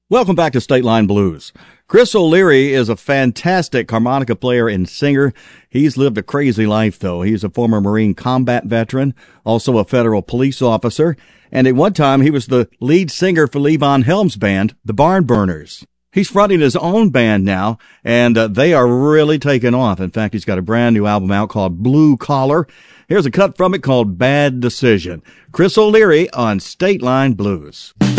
Welcome back to State Line Blues. Chris O'Leary is a fantastic harmonica player and singer. He's lived a crazy life, though. He's a former Marine combat veteran, also a federal police officer, and at one time he was the lead singer for Levon Helm's band, the Barn Burners. He's fronting his own band now, and they are really taking off. In fact, he's got a brand new album out called Blue Collar. Here's a cut from it called Bad Decision. Chris O'Leary on State Line Blues.